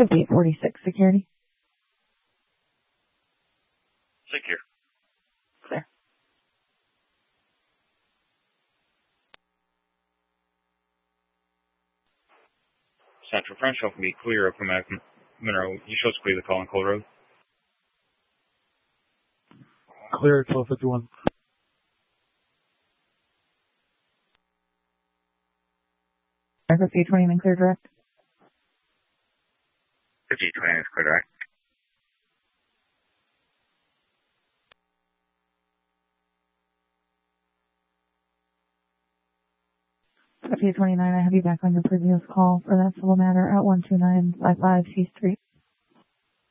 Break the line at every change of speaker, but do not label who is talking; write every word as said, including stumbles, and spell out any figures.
eight forty-six security.
Secure.
Clear.
Central French, help me clear up from Monroe. You show us clear the call on Cole Road.
Clear twelve fifty-one.
fifty twenty-nine clear direct.
fifty twenty is clear direct.
fifty twenty-nine, I have you back on your previous call for that civil matter at one two nine five five C Street.